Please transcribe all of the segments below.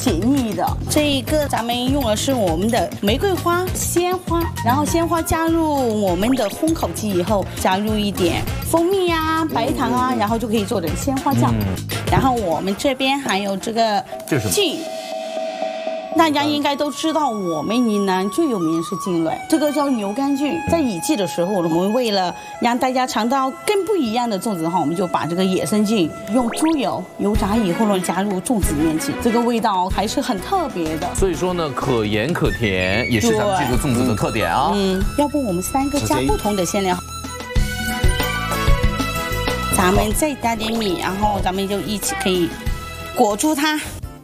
解腻的。这一个咱们用的是我们的玫瑰花、鲜花，然后鲜花加入我们的烘烤机以后，加入一点蜂蜜啊、白糖啊，然后就可以做成鲜花酱。然后我们这边还有这个菌。大家应该都知道，我们云南最有名的是菌类，这个叫牛肝菌。在雨季的时候，我们为了让大家尝到更不一样的粽子的话，我们就把这个野生菌用猪油油炸以后呢，加入粽子里面去，这个味道还是很特别的。 所以说呢，可盐可甜也是咱们这个粽子的特点啊。 要不我们3个加不同的馅料，咱们再加点米，然后咱们就一起可以裹住它。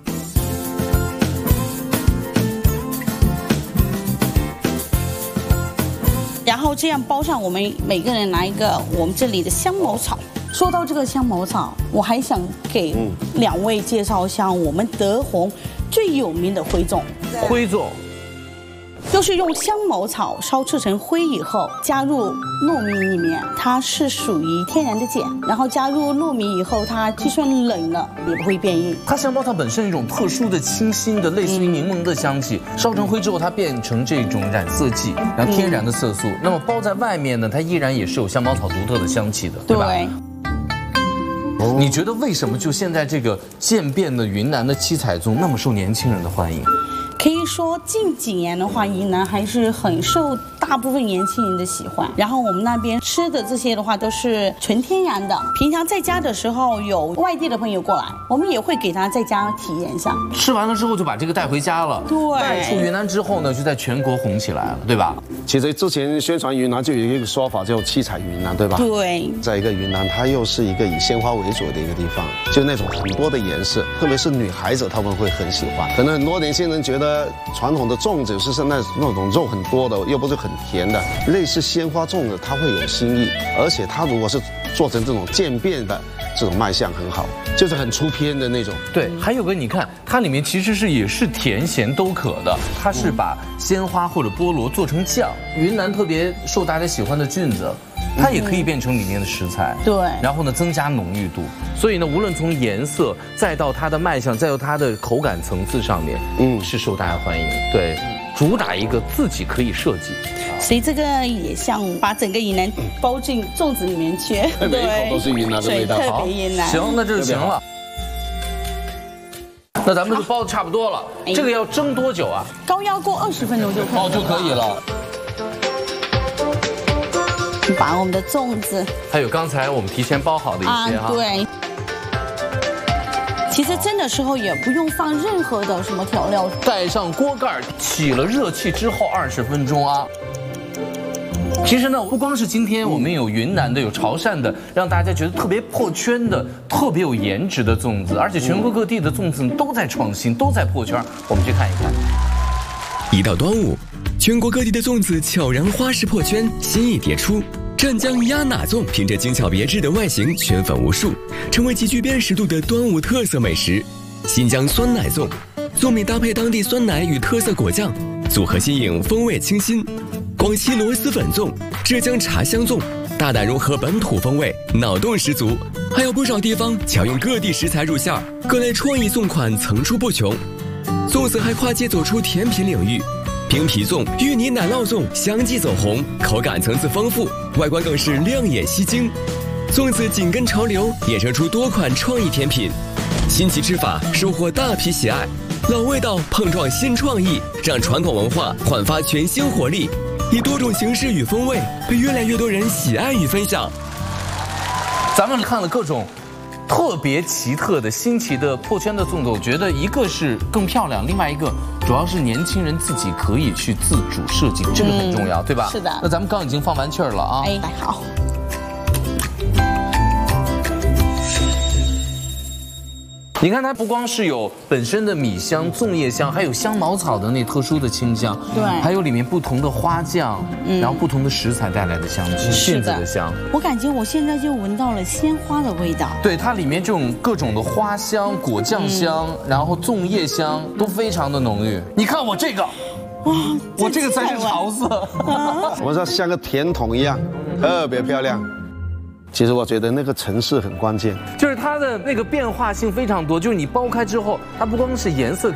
然后这样包上，我们每个人拿一个我们这里的香茅草。说到这个香茅草，我还想给2位介绍一下我们德宏最有名的徽粽。 徽粽就是用香茅草烧制成灰以后，加入糯米里面，它是属于天然的碱，然后加入糯米以后，它就算冷了也不会变硬。 它香茅草本身有一种特殊的清新的，类似于柠檬的香气，烧成灰之后它变成这种染色剂，然后天然的色素。那么包在外面呢，它依然也是有香茅草独特的香气的，对吧？对。你觉得为什么就现在这个渐变的云南的七彩粽那么受年轻人的欢迎？ 可以说近几年的话，云南还是很受大部分年轻人的喜欢。然后我们那边吃的这些的话都是纯天然的。平常在家的时候，有外地的朋友过来，我们也会给他在家体验一下。 吃完了之后就把这个带回家了。 对。 带出云南之后呢，就在全国红起来了，对吧？ 其实之前宣传云南就有一个说法叫七彩云南，对吧？ 对。 在一个云南，它又是一个以鲜花为主的一个地方，就那种很多的颜色，特别是女孩子她们会很喜欢。可能很多年轻人觉得传统的粽子是那种肉很多的，又不是很甜的，类似鲜花粽子它会有新意，而且它如果是做成这种渐变的这种卖相很好，就是很出片的那种。 对，还有个你看，它里面其实也是甜咸都可的，它是把鲜花或者菠萝做成酱，云南特别受大家喜欢的菌子。它也可以变成里面的食材， 对， 然后呢增加浓郁度，所以呢无论从颜色再到它的卖相，再到它的口感层次上面，是受大家欢迎。对，主打一个自己可以设计， 所以这个也像把整个云南包进粽子里面去， 每一口都是云南的味道， 特别云南。 行，那这就行了。那咱们就包的差不多了，这个要蒸多久啊？ 高压锅20分钟就可以就可以了。 把我们的粽子， 还有刚才我们提前包好的一些哈， 对。其实蒸的时候也不用放任何的什么调料， 盖上锅盖，起了热气之后20分钟啊。其实呢，不光是今天我们有云南的，有潮汕的，让大家觉得特别破圈的、特别有颜值的粽子，而且全国各地的粽子都在创新，都在破圈。我们去看一看。 一到端午，全国各地的粽子悄然花式破圈，新意迭出。湛江鸭纳粽凭着精巧别致的外形圈粉无数，成为极具辨识度的端午特色美食。新疆酸奶粽，糯米搭配当地酸奶与特色果酱，组合新颖，风味清新。广西螺蛳粉粽，浙江茶香粽，大胆融合本土风味，脑洞十足。还有不少地方巧用各地食材入馅，各类创意粽款层出不穷。粽子还跨界走出甜品领域。冰皮粽、芋泥奶酪粽相继走红，口感层次丰富，外观更是亮眼吸睛。粽子紧跟潮流，衍生出多款创意甜品，新奇吃法收获大批喜爱。老味道碰撞新创意，让传统文化焕发全新活力，以多种形式与风味被越来越多人喜爱与分享。 咱们看了各种特别奇特的新奇的破圈的粽子，我觉得一个是更漂亮，另外一个主要是年轻人自己可以去自主设计，这个很重要，对吧？ 是的。 那咱们刚已经放完气儿了啊。 哎，好。 你看它不光是有本身的米香、粽叶香，还有香茅草的那特殊的清香， 对， 还有里面不同的花酱，然后不同的食材带来的香气，杏子的香。 我感觉我现在就闻到了鲜花的味道。 对，它里面这种各种的花香、果酱香，然后粽叶香都非常的浓郁。你看我这个，哇，我这个才是潮色， 我说像个甜筒一样，特别漂亮。其实我觉得那个层次很关键， 就是它的那个变化性非常多，就是你剥开之后，它不光是颜色